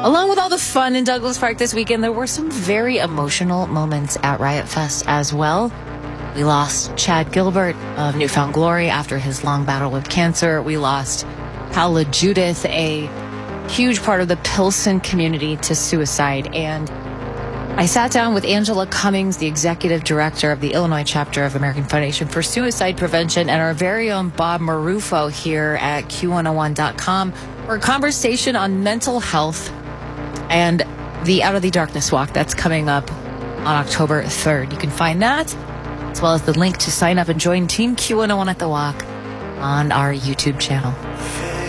Along with all the fun in Douglas Park this weekend, there were some very emotional moments at Riot Fest as well. We lost Chad Gilbert of New Found Glory after his long battle with cancer. We lost Paula Judith, a huge part of the Pilsen community, to suicide. And I sat down with Angela Cummings, the executive director of the Illinois chapter of American Foundation for Suicide Prevention, and our very own Bob Marufo here at Q101.com for a conversation on mental health and the Out of the Darkness Walk that's coming up on October 3rd. You can find that, as well as the link to sign up and join Team Q101 at the Walk on our YouTube channel.